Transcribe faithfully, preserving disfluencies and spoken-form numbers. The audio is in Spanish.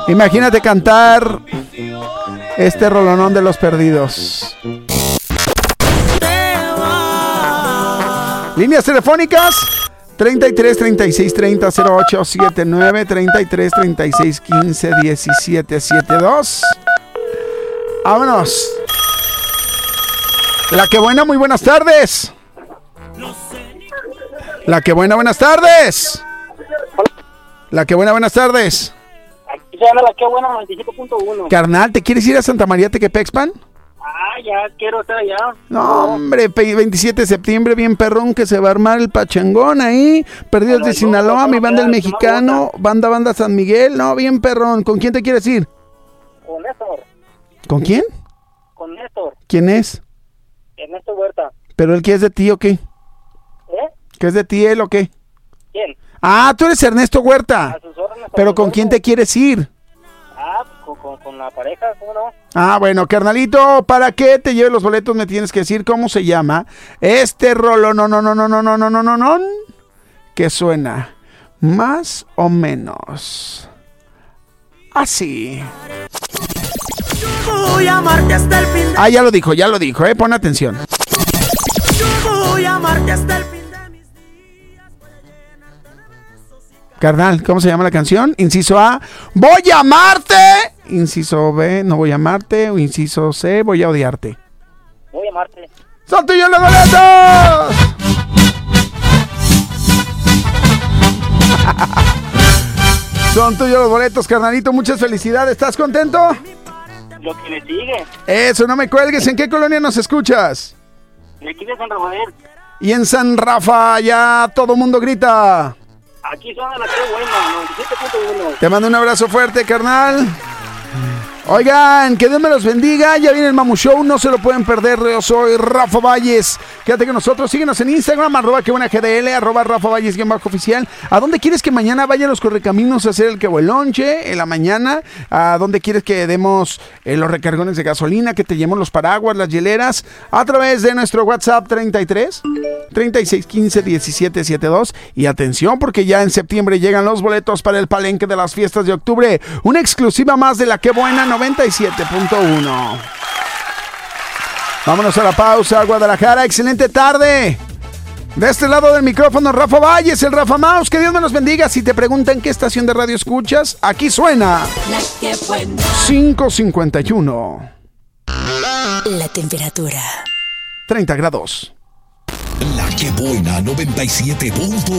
Imagínate cantar este rolonón de Los Perdidos. Líneas telefónicas treinta y tres, treinta y seis, treinta, cero ocho setenta y nueve, treinta y tres, treinta y seis, quince, diecisiete, setenta y dos. Vámonos. La que buena, muy buenas tardes. La que buena, buenas tardes. La que buena, buenas tardes. Aquí se llama La que buena noventa y siete punto uno. Carnal, ¿te quieres ir a Santa María Tequepexpan? Ah, ya quiero estar allá. No, hombre, veintisiete de septiembre, bien perrón, que se va a armar el pachangón ahí. Perdidos de Sinaloa, mi banda El Mexicano, banda Banda San Miguel, no, bien perrón. ¿Con quién te quieres ir? Con Néstor. ¿Con quién? Con Néstor. ¿Quién es? Ernesto Huerta. ¿Pero él qué es de ti o qué? ¿Eh? ¿Qué es de ti él o qué? ¿Quién? Ah, tú eres Ernesto Huerta. A sus órdenes. ¿Pero con quién te quieres ir? Ah, con, con, con la pareja, ¿cómo no? Ah, bueno, carnalito, para que te lleve los boletos me tienes que decir cómo se llama este rolo, no, no, no, no, no, no, no, no, no, no, que suena más o menos así. Voy a amarte hasta el fin de... Ah, ya lo dijo, ya lo dijo, eh, pon atención. Voy a amarte hasta el fin de mis días. Carnal, ¿cómo se llama la canción? Inciso A, voy a amarte. Inciso B, no voy a amarte. O inciso C, voy a odiarte. Voy a amarte. ¡Son tuyos los boletos! Son tuyos los boletos, carnalito. Muchas felicidades. ¿Estás contento? Lo que le sigue. Eso, no me cuelgues. ¿En qué colonia nos escuchas? De aquí de San Rafael. Y en San Rafa ya todo mundo grita. Aquí suena La que buena noventa y siete punto uno. Te mando un abrazo fuerte, carnal. Oigan, que Dios me los bendiga. Ya viene el Mamu Show, no se lo pueden perder. Yo soy Rafa Valles. Quédate con nosotros, síguenos en Instagram, arroba que buena G D L, arroba Rafa Valles, guión bajo oficial. ¿A dónde quieres que mañana vayan los correcaminos a hacer el quehuelonche en la mañana? ¿A dónde quieres que demos eh, los recargones de gasolina, que te llevemos los paraguas, las hieleras? A través de nuestro WhatsApp treinta y tres, treinta y seis, quince, diecisiete, setenta y dos. Y atención, porque ya en septiembre llegan los boletos para el palenque de las fiestas de octubre. Una exclusiva más de La que buena noventa y siete punto uno. Vámonos a la pausa, Guadalajara. Excelente tarde. De este lado del micrófono, Rafa Valles, el Rafa Mouse. Que Dios me los bendiga. Si te preguntan qué estación de radio escuchas, aquí suena La que buena. cinco cincuenta y uno. La temperatura treinta grados. La que buena noventa y siete punto uno.